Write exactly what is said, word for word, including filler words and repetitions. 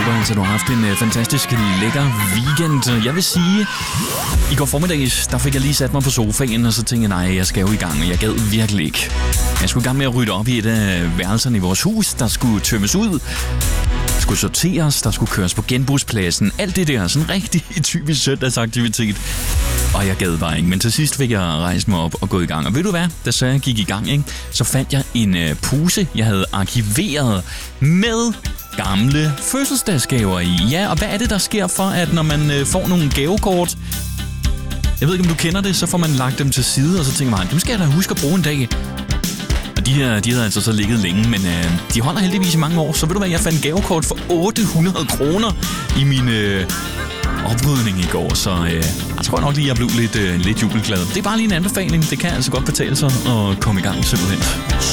håber altså, du har haft en øh, fantastisk lækker weekend. Jeg vil sige, i går formiddags, der fik jeg lige sat mig på sofaen, og så tænkte jeg, nej, jeg skal jo i gang, og jeg gad virkelig ikke. Jeg skulle i gang med at rydde op i et af værelserne i vores hus, der skulle tømmes ud. Der skulle sorteres, der skulle køres på genbrugspladsen. Alt det der, sådan rigtig typisk søndagsaktivitet. Og jeg gad bare ikke, men til sidst fik jeg rejst mig op og gået i gang. Og ved du hvad, da så jeg gik i gang, ikke, så fandt jeg en øh, pose, jeg havde arkiveret med gamle fødselsdagsgaver i. Ja, og hvad er det, der sker for, at når man øh, får nogle gavekort, jeg ved ikke, om du kender det, så får man lagt dem til side, og så tænker man, dem skal jeg da huske at bruge en dag. Og de her, de havde altså så ligget længe, men øh, de holder heldigvis i mange år. Så ved du hvad, jeg fandt gavekort for otte hundrede kroner i min øh, oprydning i går, så øh, jeg tror nok lige, jeg blev lidt, øh, lidt jubelglad. Det er bare lige en anbefaling. Det kan altså godt betale sig at komme i gang simpelthen.